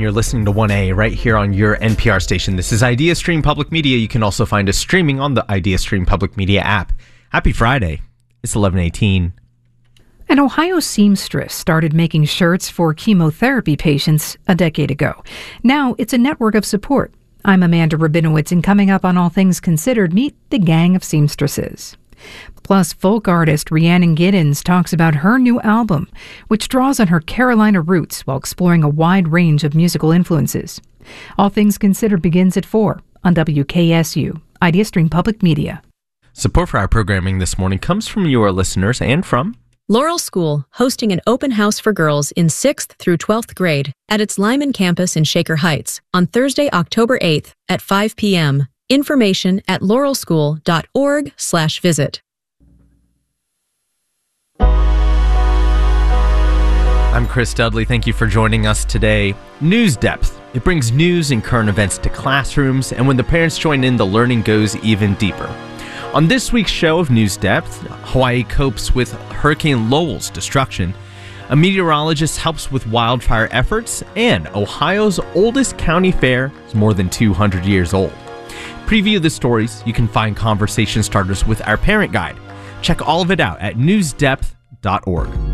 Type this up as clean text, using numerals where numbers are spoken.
You're listening to 1A right here on your NPR station. This is IdeaStream Public Media. You can also find us streaming on the IdeaStream Public Media app. Happy Friday. It's 11:18. An Ohio seamstress started making shirts for chemotherapy patients a decade ago. Now it's a network of support. I'm Amanda Rabinowitz, and coming up on All Things Considered, meet the gang of seamstresses. Plus, folk artist Rhiannon Giddens talks about her new album, which draws on her Carolina roots while exploring a wide range of musical influences. All Things Considered begins at 4 on WKSU, IdeaStream Public Media. Support for our programming this morning comes from your listeners and from Laurel School, hosting an open house for girls in 6th through 12th grade at its Lyman campus in Shaker Heights on Thursday, October 8th at 5 p.m. Information at laurelschool.org/visit. I'm Chris Dudley. Thank you for joining us today. News Depth. It brings news and current events to classrooms, and when the parents join in, the learning goes even deeper. On this week's show of News Depth, Hawaii copes with Hurricane Lowell's destruction, a meteorologist helps with wildfire efforts, and Ohio's oldest county fair is more than 200 years old. Preview the stories. You can find conversation starters with our parent guide. Check all of it out at newsdepth.org.